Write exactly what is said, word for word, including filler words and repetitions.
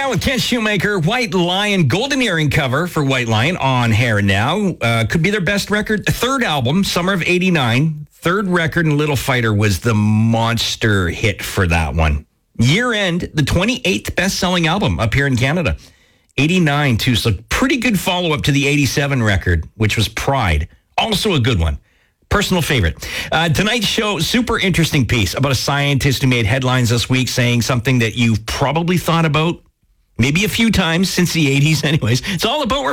Now with Ken Shoemaker, White Lion, golden earring cover for White Lion on Hair Now. Uh, could be their best record. Third album, summer of eighty-nine. Third record, and Little Fighter was the monster hit for that one. Year end, the twenty-eighth best-selling album up here in Canada. eighty-nine, too. So pretty good follow-up to the eighty-seven record, which was Pride. Also a good one. Personal favorite. Uh, tonight's show, super interesting piece about a scientist who made headlines this week saying something that you've probably thought about maybe a few times since the eighties anyways. It's all about